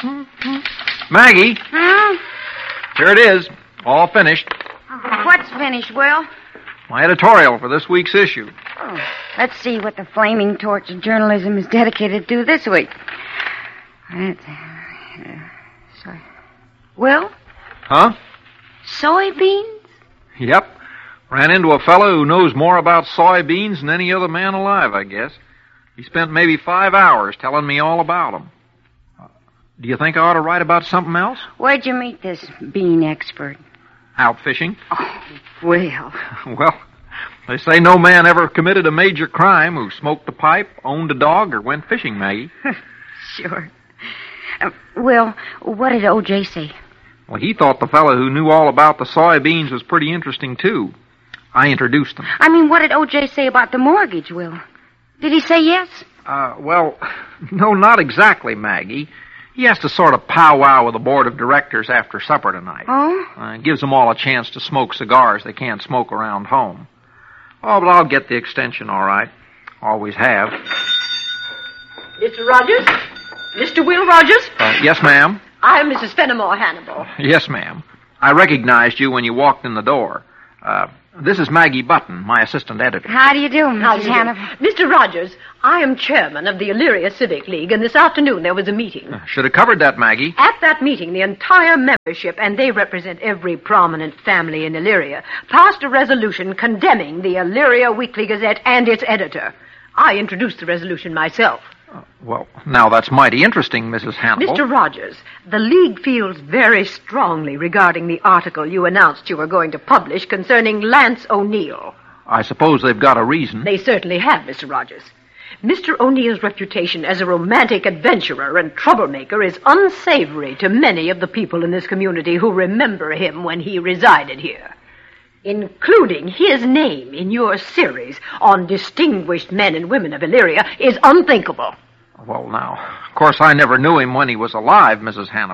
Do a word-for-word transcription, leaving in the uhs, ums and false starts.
Maggie, Hmm? here it is. All finished. What's finished, Will? My editorial for this week's issue. Oh, let's see what the flaming torch of journalism is dedicated to this week. That's, uh, sorry. Will? Huh? Soybeans? Yep. Ran into a fellow who knows more about soybeans than any other man alive, I guess. He spent maybe five hours telling me all about them. Uh, do you think I ought to write about something else? Where'd you meet this bean expert? Out fishing. Oh, Will. Well, they say no man ever committed a major crime who smoked a pipe, owned a dog, or went fishing, Maggie. Sure. Uh, Will, what did O J say? Well, he thought the fellow who knew all about the soybeans was pretty interesting, too. I introduced him. I mean, what did O J say about the mortgage, Will? Did he say yes? Uh, well, no, not exactly, Maggie. He has to sort of powwow with the board of directors after supper tonight. Oh? Uh, it gives them all a chance to smoke cigars they can't smoke around home. Oh, but I'll get the extension, all right. Always have. Mister Rogers? Mister Will Rogers? Uh, yes, ma'am. I'm Missus Fenimore Hannibal. Yes, ma'am. I recognized you when you walked in the door. Uh, this is Maggie Button, my assistant editor. How do you do, How Missus do you do? Hannibal? Mister Rogers, I am chairman of the Illyria Civic League, and this afternoon there was a meeting. Should have covered that, Maggie. At that meeting, the entire membership, and they represent every prominent family in Illyria, passed a resolution condemning the Illyria Weekly Gazette and its editor. I introduced the resolution myself. Uh, well, now that's mighty interesting, Missus Hannibal. Mister Rogers, the League feels very strongly regarding the article you announced you were going to publish concerning Lance O'Neill. I suppose they've got a reason. They certainly have, Mister Rogers. Mister O'Neill's reputation as a romantic adventurer and troublemaker is unsavory to many of the people in this community who remember him when he resided here. Including his name in your series on distinguished men and women of Illyria is unthinkable. Well, now, of course, I never knew him when he was alive, Missus Hannibal.